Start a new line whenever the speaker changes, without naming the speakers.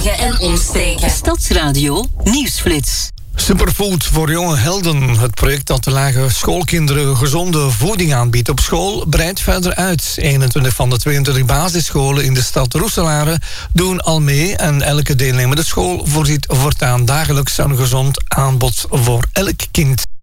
Nijmegen en omstreken.
Stadsradio Nieuwsflits.
Superfood voor jonge helden. Het project dat de lage schoolkinderen gezonde voeding aanbiedt op school breidt verder uit. 21 van de 22 basisscholen in de stad Roeselare doen al mee en elke deelnemende school voorziet voortaan dagelijks een gezond aanbod voor elk kind.